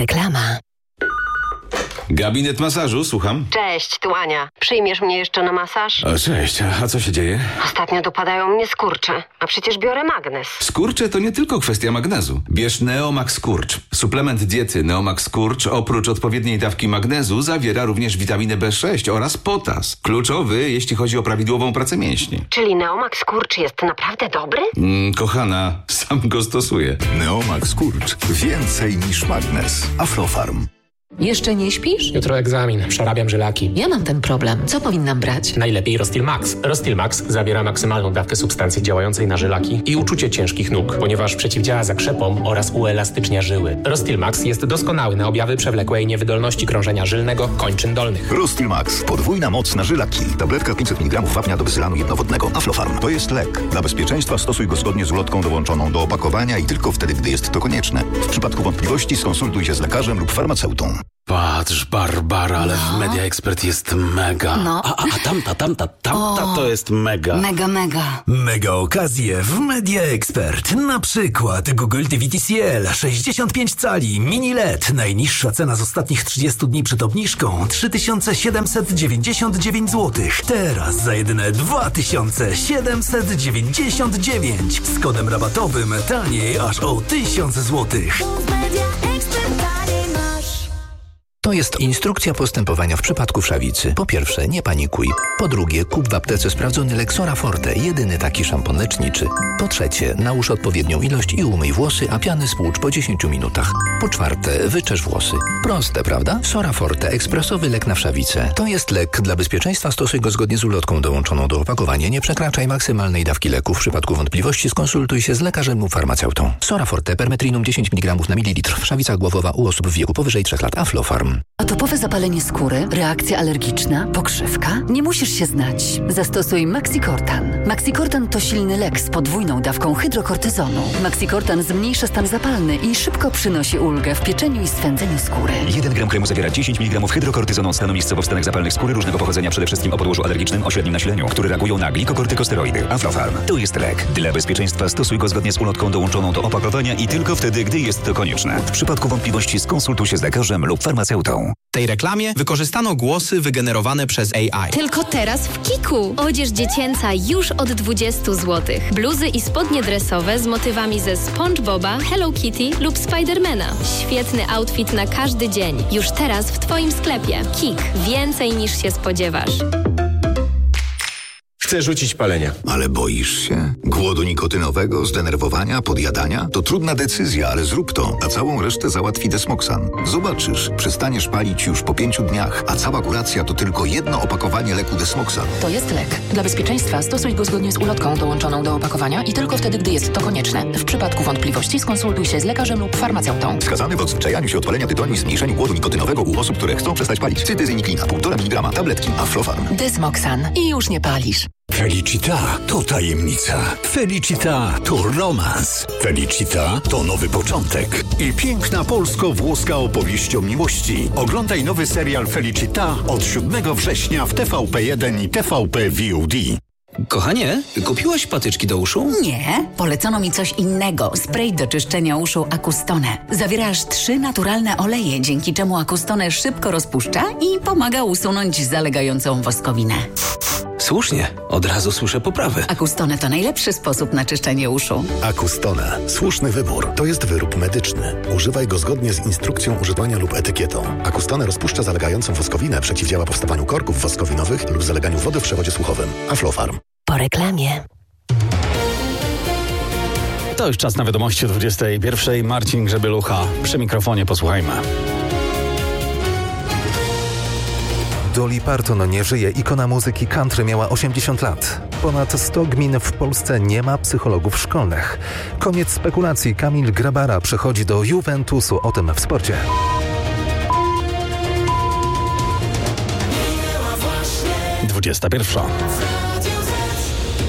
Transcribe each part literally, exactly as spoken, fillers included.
Reklama. Gabinet masażu, słucham. Cześć, tu Ania. Przyjmiesz mnie jeszcze na masaż? O, cześć, a co się dzieje? Ostatnio dopadają mnie skurcze, a przecież biorę magnes. Skurcze to nie tylko kwestia magnezu. Bierz Neomax Skurcz. Suplement diety Neomax Skurcz oprócz odpowiedniej dawki magnezu zawiera również witaminę B sześć oraz potas. Kluczowy, jeśli chodzi o prawidłową pracę mięśni. Czyli Neomax Skurcz jest naprawdę dobry? Mm, kochana, sam go stosuję. Neomax Skurcz. Więcej niż magnes. Aflofarm. Jeszcze nie śpisz? Jutro egzamin, przerabiam żylaki. Ja mam ten problem. Co powinnam brać? Najlepiej Rostil Max. Rostil Max zawiera maksymalną dawkę substancji działającej na żylaki i uczucie ciężkich nóg, ponieważ przeciwdziała zakrzepom oraz uelastycznia żyły. Rostil Max jest doskonały na objawy przewlekłej niewydolności krążenia żylnego kończyn dolnych. Rostil Max. Podwójna moc na żylaki. Tabletka pięćset miligramów wapnia do wysylanu jednowodnego. Aflofarm. To jest lek. Dla bezpieczeństwa stosuj go zgodnie z ulotką dołączoną do opakowania i tylko wtedy, gdy jest to konieczne. W przypadku wątpliwości skonsultuj się z lekarzem lub farmaceutą. Patrz, Barbara, ale no. w Media Expert jest mega. No. A, a, a tamta, tamta, tamta o, to jest mega. Mega, mega. Mega okazje w Media Expert. Na przykład Google T V T C L sześćdziesiąt pięć cali, mini L E D. Najniższa cena z ostatnich trzydziestu dni przed obniżką trzy tysiące siedemset dziewięćdziesiąt dziewięć złotych. Teraz za jedyne dwa tysiące siedemset dziewięćdziesiąt dziewięć. Z kodem rabatowym taniej aż o tysiąc złotych. To jest instrukcja postępowania w przypadku wszawicy. Po pierwsze, nie panikuj. Po drugie, kup w aptece sprawdzony lek Sora Forte, jedyny taki szampon leczniczy. Po trzecie, nałóż odpowiednią ilość i umyj włosy, a piany spłucz po dziesięciu minutach. Po czwarte, wyczesz włosy. Proste, prawda? Sora Forte, ekspresowy lek na wszawicę. To jest lek. Dla bezpieczeństwa stosuj go zgodnie z ulotką dołączoną do opakowania. Nie przekraczaj maksymalnej dawki leku. W przypadku wątpliwości skonsultuj się z lekarzem lub farmaceutą. Sora Forte, permetrinum dziesięć miligramów na mililitr. Wszawica głowowa u osób w wieku powyżej trzech lat. Aflofarm. Atopowe zapalenie skóry, reakcja alergiczna, pokrzywka? Nie musisz się znać. Zastosuj Maxicortan. Maxicortan to silny lek z podwójną dawką hydrokortyzonu. Maxicortan zmniejsza stan zapalny i szybko przynosi ulgę w pieczeniu i swędzeniu skóry. jeden gram kremu zawiera dziesięć miligramów hydrokortyzonu stanu miejscowo-wstanek zapalnych skóry różnego pochodzenia, przede wszystkim o podłożu alergicznym o średnim nasileniu, które reagują na glikokortykosteroidy. Aflofarm. To jest lek. Dla bezpieczeństwa stosuj go zgodnie z ulotką dołączoną do opakowania i tylko wtedy, gdy jest to konieczne. W przypadku wątpliwości skonsultuj się z lekarzem lub farmaceutą. W tej reklamie wykorzystano głosy wygenerowane przez A I. Tylko teraz w Kiku. Odzież dziecięca już od dwudziestu złotych. Bluzy i spodnie dresowe z motywami ze SpongeBoba, Hello Kitty lub Spidermana. Świetny outfit na każdy dzień. Już teraz w Twoim sklepie. Kik. Więcej niż się spodziewasz. Chcę rzucić palenia. Ale boisz się? Głodu nikotynowego, zdenerwowania, podjadania? To trudna decyzja, ale zrób to, a całą resztę załatwi Desmoxan. Zobaczysz, przestaniesz palić już po pięciu dniach, a cała kuracja to tylko jedno opakowanie leku Desmoxan. To jest lek. Dla bezpieczeństwa stosuj go zgodnie z ulotką dołączoną do opakowania i tylko wtedy, gdy jest to konieczne. W przypadku wątpliwości skonsultuj się z lekarzem lub farmaceutą. Wskazany w odzwyczajaniu się od palenia tytoniu i zmniejszeniu głodu nikotynowego u osób, które chcą przestać palić. Cytyzyniklina, półtora miligrama, tabletki, Aflofarm. Desmoxan. I już nie palisz. Felicita to tajemnica. Felicita to romans. Felicita to nowy początek. I piękna polsko-włoska opowieść o miłości. Oglądaj nowy serial Felicita od siódmego września w T V P jeden i T V P V O D. Kochanie, kupiłaś patyczki do uszu? Nie, polecono mi coś innego. Spray do czyszczenia uszu Acustone. Zawiera aż trzy naturalne oleje, dzięki czemu Acustone szybko rozpuszcza i pomaga usunąć zalegającą woskowinę. Słusznie, od razu słyszę poprawę. Acustone to najlepszy sposób na czyszczenie uszu. Acustone. Słuszny wybór. To jest wyrób medyczny. Używaj go zgodnie z instrukcją używania lub etykietą. Acustone rozpuszcza zalegającą woskowinę, przeciwdziała powstawaniu korków woskowinowych lub zaleganiu wody w przewodzie słuchowym. Aflofarm. Po reklamie. To już czas na wiadomości o dwudziestej pierwszej. Marcin Grzebielucha przy mikrofonie. Posłuchajmy. Dolly Parton nie żyje. Ikona muzyki country miała osiemdziesiąt lat. Ponad sto gmin w Polsce nie ma psychologów szkolnych. Koniec spekulacji. Kamil Grabara przechodzi do Juventusu. O tym w sporcie. dwudziesta pierwsza.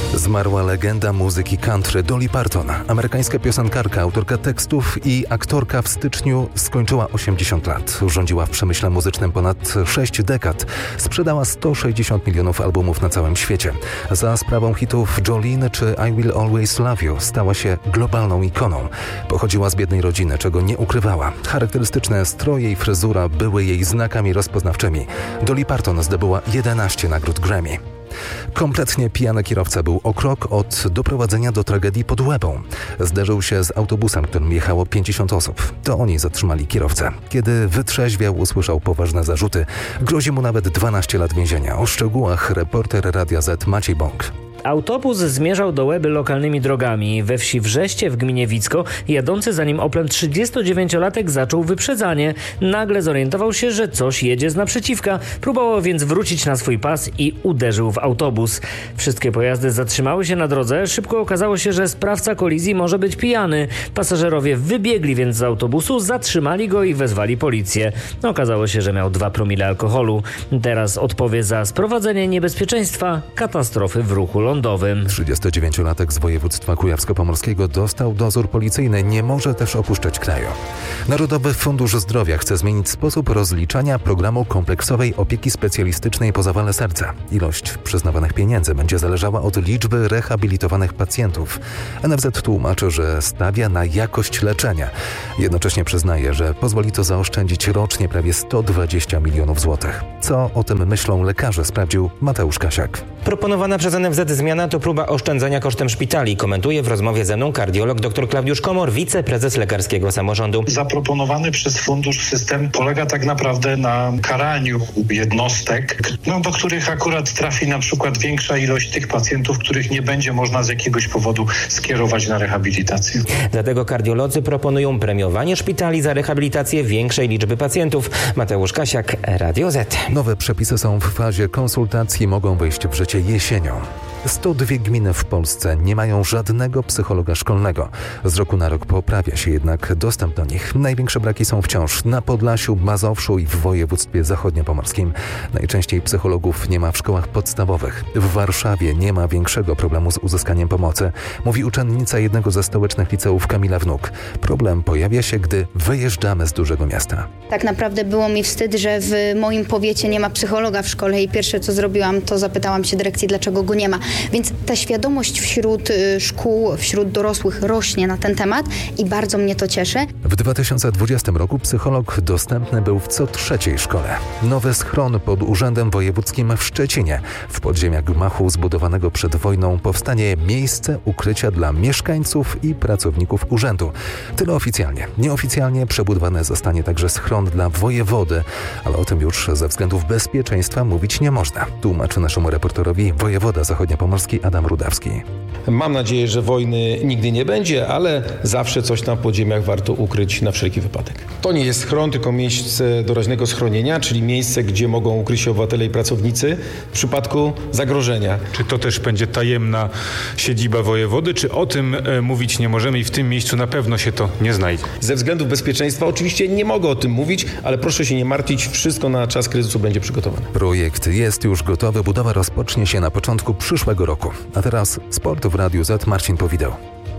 Zmarła legenda muzyki country Dolly Parton. Amerykańska piosenkarka, autorka tekstów i aktorka w styczniu skończyła osiemdziesiąt lat. Urządziła w przemyśle muzycznym ponad sześć dekad. Sprzedała sto sześćdziesiąt milionów albumów na całym świecie. Za sprawą hitów Jolene czy I Will Always Love You stała się globalną ikoną. Pochodziła z biednej rodziny, czego nie ukrywała. Charakterystyczne stroje i fryzura były jej znakami rozpoznawczymi. Dolly Parton zdobyła jedenaście nagród Grammy. Kompletnie pijany kierowca był o krok od doprowadzenia do tragedii pod Łebą. Zderzył się z autobusem, którym jechało pięćdziesiąt osób. To oni zatrzymali kierowcę. Kiedy wytrzeźwiał, usłyszał poważne zarzuty. Grozi mu nawet dwanaście lat więzienia. O szczegółach reporter Radia Z Maciej Bąk. Autobus zmierzał do Łeby lokalnymi drogami. We wsi Wrzeście w gminie Wicko jadący za nim Oplem trzydziestodziewięciolatek zaczął wyprzedzanie. Nagle zorientował się, że coś jedzie z naprzeciwka. Próbował więc wrócić na swój pas i uderzył w autobus. Wszystkie pojazdy zatrzymały się na drodze. Szybko okazało się, że sprawca kolizji może być pijany. Pasażerowie wybiegli więc z autobusu, zatrzymali go i wezwali policję. Okazało się, że miał dwa promile alkoholu. Teraz odpowie za sprowadzenie niebezpieczeństwa katastrofy w ruchu lądowym. trzydziestodziewięciolatek z województwa kujawsko-pomorskiego dostał dozór policyjny, nie może też opuszczać kraju. Narodowy Fundusz Zdrowia chce zmienić sposób rozliczania programu kompleksowej opieki specjalistycznej po zawale serca. Ilość przyznawanych pieniędzy będzie zależała od liczby rehabilitowanych pacjentów. N F Z tłumaczy, że stawia na jakość leczenia. Jednocześnie przyznaje, że pozwoli to zaoszczędzić rocznie prawie sto dwadzieścia milionów złotych. Co o tym myślą lekarze, sprawdził Mateusz Kasiak. Proponowana przez N F Z zmiana to próba oszczędzania kosztem szpitali, komentuje w rozmowie ze mną kardiolog dr Klaudiusz Komor, wiceprezes Lekarskiego Samorządu. Zaproponowany przez fundusz system polega tak naprawdę na karaniu jednostek, no, do których akurat trafi na przykład większa ilość tych pacjentów, których nie będzie można z jakiegoś powodu skierować na rehabilitację. Dlatego kardiolodzy proponują premiowanie szpitali za rehabilitację większej liczby pacjentów. Mateusz Kasiak, Radio Z. Nowe przepisy są w fazie konsultacji, mogą wejść w życie jesienią. sto dwie gminy w Polsce nie mają żadnego psychologa szkolnego. Z roku na rok poprawia się jednak dostęp do nich. Największe braki są wciąż na Podlasiu, Mazowszu i w województwie zachodniopomorskim. Najczęściej psychologów nie ma w szkołach podstawowych. W Warszawie nie ma większego problemu z uzyskaniem pomocy, mówi uczennica jednego ze stołecznych liceów Kamila Wnuk. Problem pojawia się, gdy wyjeżdżamy z dużego miasta. Tak naprawdę było mi wstyd, że w moim powiecie nie ma psychologa w szkole i pierwsze co zrobiłam, to zapytałam się dyrekcji, dlaczego go nie ma. Więc ta świadomość wśród y, szkół, wśród dorosłych rośnie na ten temat i bardzo mnie to cieszy. W dwa tysiące dwudziestym roku psycholog dostępny był w co trzeciej szkole. Nowy schron pod Urzędem Wojewódzkim w Szczecinie. W podziemiach gmachu zbudowanego przed wojną powstanie miejsce ukrycia dla mieszkańców i pracowników urzędu. Tyle oficjalnie. Nieoficjalnie przebudowany zostanie także schron dla wojewody, ale o tym już ze względów bezpieczeństwa mówić nie można. Tłumaczy naszemu reporterowi wojewoda zachodniopomorski Adam Rudawski. Mam nadzieję, że wojny nigdy nie będzie, ale zawsze coś tam w podziemiach warto ukryć na wszelki wypadek. To nie jest schron, tylko miejsce doraźnego schronienia, czyli miejsce, gdzie mogą ukryć się obywatele i pracownicy w przypadku zagrożenia. Czy to też będzie tajemna siedziba wojewody, czy o tym e, mówić nie możemy i w tym miejscu na pewno się to nie znajdzie? Ze względów bezpieczeństwa oczywiście nie mogę o tym mówić, ale proszę się nie martwić, wszystko na czas kryzysu będzie przygotowane. Projekt jest już gotowy, budowa rozpocznie się na początku przyszłego roku. A teraz sport w Radiu Z. Marcin Powideł.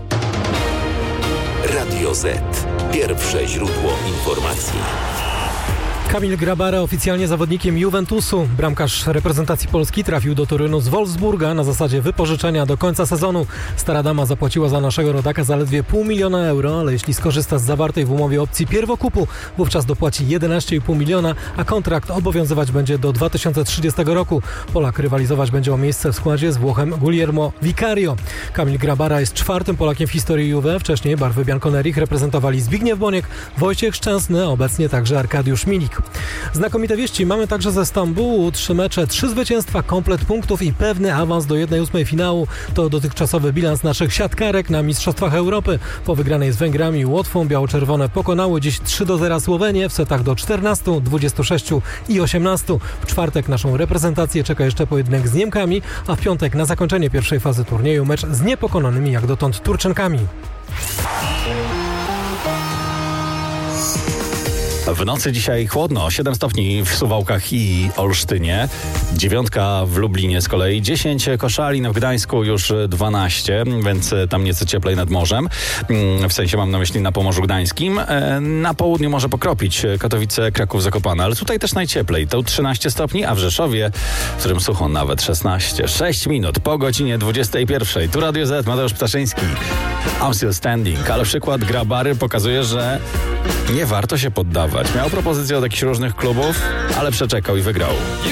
Radio Z. Pierwsze źródło informacji. Kamil Grabara oficjalnie zawodnikiem Juventusu. Bramkarz reprezentacji Polski trafił do Torynu z Wolfsburga na zasadzie wypożyczenia do końca sezonu. Stara dama zapłaciła za naszego rodaka zaledwie pół miliona euro, ale jeśli skorzysta z zawartej w umowie opcji pierwokupu, wówczas dopłaci jedenaście i pół miliona, a kontrakt obowiązywać będzie do dwa tysiące trzydziestego roku. Polak rywalizować będzie o miejsce w składzie z Włochem Guillermo Vicario. Kamil Grabara jest czwartym Polakiem w historii Juve. Wcześniej barwy bianconerich reprezentowali Zbigniew Boniek, Wojciech Szczęsny, a obecnie także Arkadiusz Milik. Znakomite wieści mamy także ze Stambułu. Trzy mecze, trzy zwycięstwa, komplet punktów i pewny awans do jednej ósmej finału. To dotychczasowy bilans naszych siatkarek na Mistrzostwach Europy. Po wygranej z Węgrami i Łotwą biało-czerwone pokonały dziś trzy do zera Słowenię w setach do czternastu, dwudziestu sześciu i osiemnastu. W czwartek naszą reprezentację czeka jeszcze pojedynek z Niemkami, a w piątek na zakończenie pierwszej fazy turnieju mecz z niepokonanymi jak dotąd Turczynkami. W nocy dzisiaj chłodno, siedem stopni w Suwałkach i Olsztynie, dziewiątka w Lublinie z kolei, dziesięć Koszalin, w Gdańsku już dwanaście, więc tam nieco cieplej nad morzem, w sensie mam na myśli na Pomorzu Gdańskim. Na południu może pokropić, Katowice, Kraków, Zakopane, ale tutaj też najcieplej, to trzynaście stopni, a w Rzeszowie, w którym sucho, nawet szesnaście. sześć minut po godzinie dwudziestej pierwszej. Tu Radio Z, Mateusz Ptaszyński. I'm still standing, ale przykład Grabary pokazuje, że nie warto się poddawać. Miał propozycję od jakichś różnych klubów, ale przeczekał i wygrał.